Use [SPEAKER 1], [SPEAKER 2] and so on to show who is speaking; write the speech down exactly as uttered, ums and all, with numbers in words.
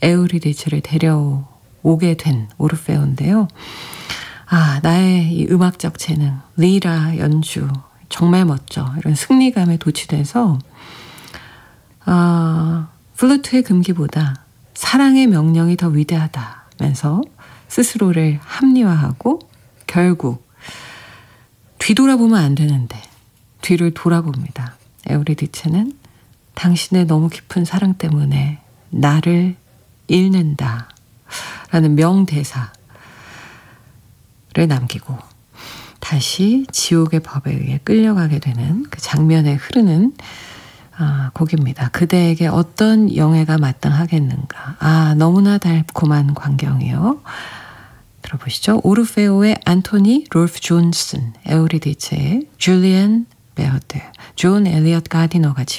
[SPEAKER 1] 에우리디체를 데려오게 된 오르페오인데요. 아, 나의 이 음악적 재능, 리라 연주 정말 멋져. 이런 승리감에 도취돼서 아, 플루트의 금기보다 사랑의 명령이 더 위대하다면서 스스로를 합리화하고 결국 뒤돌아보면 안 되는데 뒤를 돌아봅니다. 에우리디체는 당신의 너무 깊은 사랑 때문에 나를 잃는다 라는 명대사를 남기고 다시 지옥의 법에 의해 끌려가게 되는 그 장면에 흐르는 아, 곡입니다. 그대에게 어떤 영예가 마땅하겠는가. 아, 너무나 달콤한 광경이요. 들어보시죠. 오르페오의 안토니 롤프 존슨, 에우리디체의 줄리안 베어드, 존 엘리엇 가디너가